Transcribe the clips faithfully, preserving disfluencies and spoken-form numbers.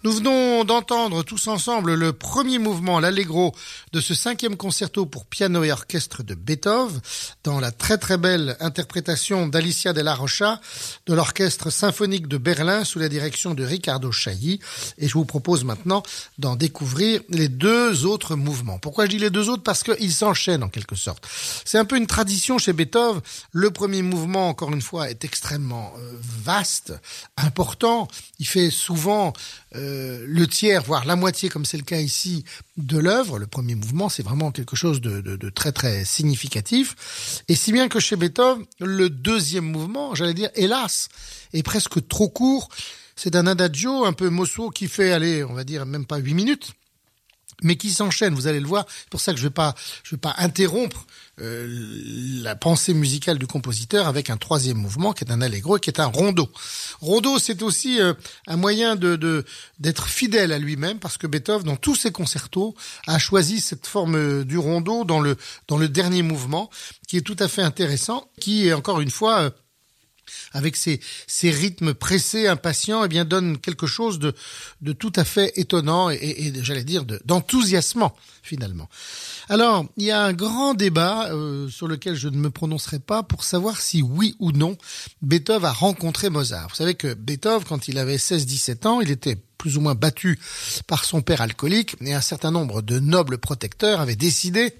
Nous venons d'entendre tous ensemble le premier mouvement, l'Allegro, de ce cinquième concerto pour piano et orchestre de Beethoven, dans la très très belle interprétation d'Alicia Della Rocha, de l'Orchestre symphonique de Berlin, sous la direction de Riccardo Chailly. Et je vous propose maintenant d'en découvrir les deux autres mouvements. Pourquoi je dis les deux autres? Parce qu'ils s'enchaînent en quelque sorte. C'est un peu une tradition chez Beethoven. Le premier mouvement, encore une fois, est extrêmement euh, vaste, important. Il fait souvent euh, le tiers, voire la moitié, comme c'est le cas ici, de l'œuvre. Le premier mouvement, c'est vraiment quelque chose de, de, de très très significatif. Et si bien que chez Beethoven, le deuxième mouvement, j'allais dire, hélas, est presque trop court. C'est un adagio un peu mosso qui fait, aller, on va dire, même pas huit minutes, mais qui s'enchaîne, vous allez le voir. C'est pour ça que je vais pas, je vais pas interrompre euh, la pensée musicale du compositeur avec un troisième mouvement qui est un allegro et qui est un rondo. Rondo, c'est aussi euh, un moyen de, de d'être fidèle à lui-même, parce que Beethoven, dans tous ses concertos, a choisi cette forme du rondo dans le dans le dernier mouvement, qui est tout à fait intéressant, qui est encore une fois euh, avec ses, ses rythmes pressés, impatients, eh bien, donne quelque chose de, de tout à fait étonnant et, et, et j'allais dire, de, d'enthousiasmant, finalement. Alors, il y a un grand débat euh, sur lequel je ne me prononcerai pas pour savoir si, oui ou non, Beethoven a rencontré Mozart. Vous savez que Beethoven, quand il avait seize dix-sept ans, il était plus ou moins battu par son père alcoolique, et un certain nombre de nobles protecteurs avaient décidé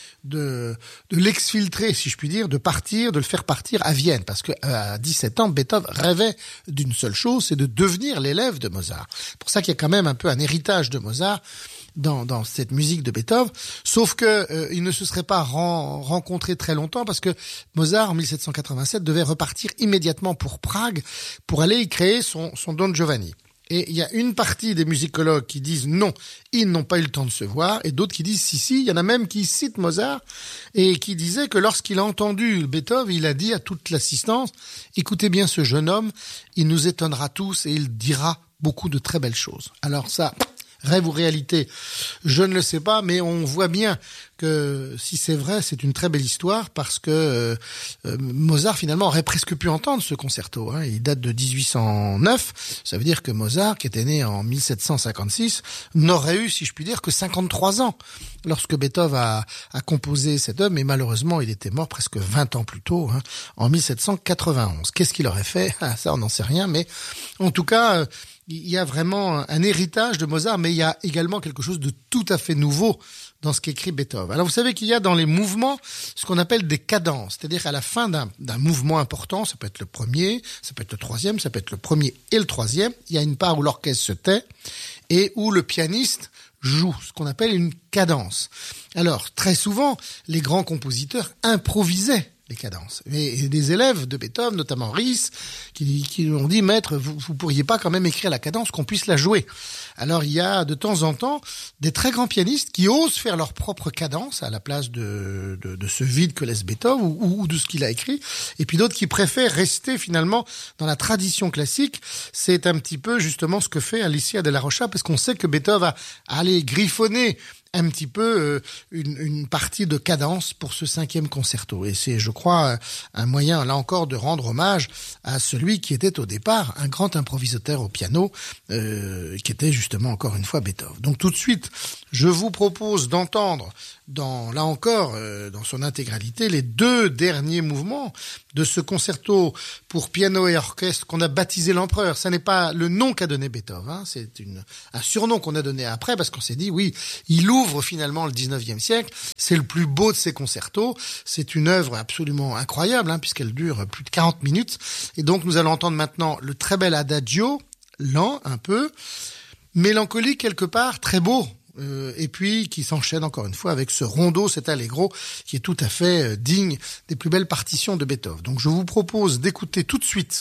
de de l'exfiltrer, si je puis dire, de partir, de le faire partir à Vienne, parce que à dix-sept ans, Beethoven rêvait d'une seule chose, c'est de devenir l'élève de Mozart. C'est pour ça qu'il y a quand même un peu un héritage de Mozart dans dans cette musique de Beethoven, sauf que euh, il ne se serait pas ren- rencontré très longtemps, parce que Mozart en dix-sept cent quatre-vingt-sept devait repartir immédiatement pour Prague pour aller y créer son son Don Giovanni. Et il y a une partie des musicologues qui disent non, ils n'ont pas eu le temps de se voir, et d'autres qui disent si, si. Il y en a même qui citent Mozart et qui disaient que lorsqu'il a entendu Beethoven, il a dit à toute l'assistance, écoutez bien ce jeune homme, il nous étonnera tous et il dira beaucoup de très belles choses. Alors ça, rêve ou réalité, je ne le sais pas, mais on voit bien que si c'est vrai, c'est une très belle histoire, parce que euh, euh, Mozart finalement aurait presque pu entendre ce concerto. Hein. Il date de dix-huit cent neuf, ça veut dire que Mozart, qui était né en dix-sept cent cinquante-six, n'aurait eu, si je puis dire, que cinquante-trois ans lorsque Beethoven a, a composé cette œuvre, mais malheureusement il était mort presque vingt ans plus tôt, hein, en dix-sept cent quatre-vingt-onze. Qu'est-ce qu'il aurait fait? Ah, ça on n'en sait rien, mais en tout cas... Euh, il y a vraiment un héritage de Mozart, mais il y a également quelque chose de tout à fait nouveau dans ce qu'écrit Beethoven. Alors vous savez qu'il y a dans les mouvements ce qu'on appelle des cadences, c'est-à-dire qu'à la fin d'un, d'un mouvement important, ça peut être le premier, ça peut être le troisième, ça peut être le premier et le troisième, il y a une part où l'orchestre se tait et où le pianiste joue, ce qu'on appelle une cadence. Alors très souvent, les grands compositeurs improvisaient les cadences. Et des élèves de Beethoven, notamment Ries, qui, qui lui ont dit, maître, vous, vous pourriez pas quand même écrire la cadence, qu'on puisse la jouer. Alors il y a de temps en temps des très grands pianistes qui osent faire leur propre cadence à la place de, de, de ce vide que laisse Beethoven ou, ou de ce qu'il a écrit. Et puis d'autres qui préfèrent rester finalement dans la tradition classique. C'est un petit peu justement ce que fait Alicia Della Rocha, parce qu'on sait que Beethoven a, a allé griffonner un petit peu euh, une, une partie de cadence pour ce cinquième concerto. Et c'est, je crois, un moyen, là encore, de rendre hommage à celui qui était au départ un grand improvisateur au piano, euh, qui était justement, encore une fois, Beethoven. Donc tout de suite, je vous propose d'entendre, dans là encore, euh, dans son intégralité, les deux derniers mouvements de ce concerto pour piano et orchestre qu'on a baptisé l'Empereur. Ça n'est pas le nom qu'a donné Beethoven, hein, c'est une, un surnom qu'on a donné après, parce qu'on s'est dit, oui, il ouvre finalement le dix-neuvième siècle, c'est le plus beau de ses concertos, c'est une œuvre absolument incroyable, hein, puisqu'elle dure plus de quarante minutes, et donc nous allons entendre maintenant le très bel adagio, lent un peu, mélancolique quelque part, très beau, euh, et puis qui s'enchaîne encore une fois avec ce rondo, cet allegro, qui est tout à fait euh, digne des plus belles partitions de Beethoven. Donc je vous propose d'écouter tout de suite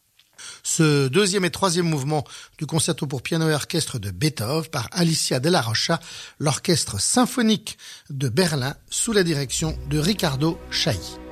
ce deuxième et troisième mouvement du concerto pour piano et orchestre de Beethoven par Alicia Della Rocha, l'orchestre symphonique de Berlin sous la direction de Riccardo Chailly.